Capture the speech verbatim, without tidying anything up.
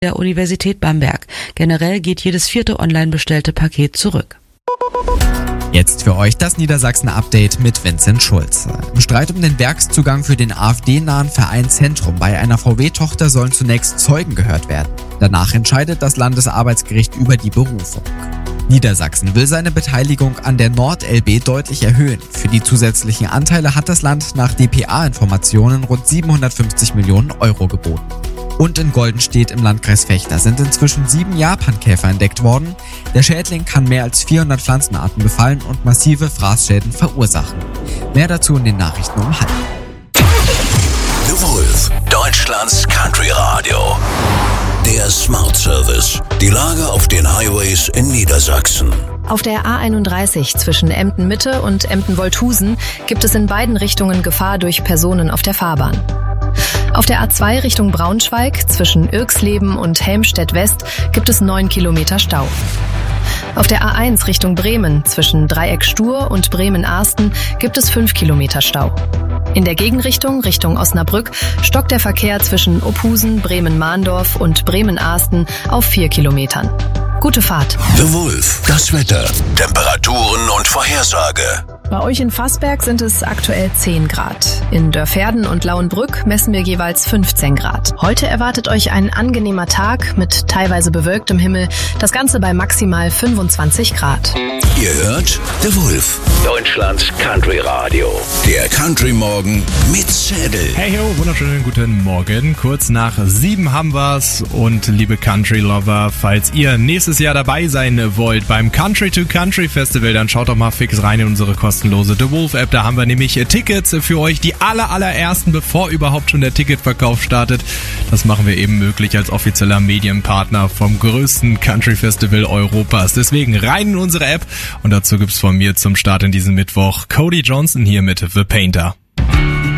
der Universität Bamberg. Generell geht jedes vierte online bestellte Paket zurück. Jetzt für euch das Niedersachsen-Update mit Vincent Schulz. Im Streit um den Werkszugang für den AfD-nahen Verein Zentrum bei einer V W-Tochter sollen zunächst Zeugen gehört werden. Danach entscheidet das Landesarbeitsgericht über die Berufung. Niedersachsen will seine Beteiligung an der Nord-L B deutlich erhöhen. Für die zusätzlichen Anteile hat das Land nach D P A-Informationen rund siebenhundertfünfzig Millionen Euro geboten. Und in Goldenstedt im Landkreis Vechta sind inzwischen sieben Japankäfer entdeckt worden. Der Schädling kann mehr als vierhundert Pflanzenarten befallen und massive Fraßschäden verursachen. Mehr dazu in den Nachrichten um halb. The Wolf, Deutschlands Country Radio. Der Smart Service. Die Lage auf den Highways in Niedersachsen. Auf der A einunddreißig zwischen Emden-Mitte und Emden-Wolthusen gibt es in beiden Richtungen Gefahr durch Personen auf der Fahrbahn. Auf der A zwei Richtung Braunschweig zwischen Irxleben und Helmstedt-West gibt es neun Kilometer Stau. Auf der A eins Richtung Bremen zwischen Dreieck Stur und Bremen-Arsten gibt es fünf Kilometer Stau. In der Gegenrichtung, Richtung Osnabrück, stockt der Verkehr zwischen Ophusen, Bremen-Mahndorf und Bremen-Arsten auf vier Kilometern. Gute Fahrt. The Wolf, das Wetter, Temperaturen und Vorhersage. Bei euch in Fassberg sind es aktuell zehn Grad. In Dörverden und Lauenbrück messen wir jeweils fünfzehn Grad. Heute erwartet euch ein angenehmer Tag mit teilweise bewölktem Himmel. Das Ganze bei maximal fünfundzwanzig Grad. Ihr hört The Wolf, Deutschlands Country Radio. Der Country Morgen mit Zädel. Hey ho, wunderschönen guten Morgen. Kurz nach sieben haben wir's. Und liebe Country Lover, falls ihr nächstes Jahr dabei sein wollt beim Country to Country Festival, dann schaut doch mal fix rein in unsere kostenlose The Wolf App. Da haben wir nämlich Tickets für euch, die aller allerersten, bevor überhaupt schon der Ticketverkauf startet. Das machen wir eben möglich als offizieller Medienpartner vom größten Country Festival Europas. Deswegen rein in unsere App. Und dazu gibt's von mir zum Start in diesem Mittwoch Cody Johnson hier mit The Painter.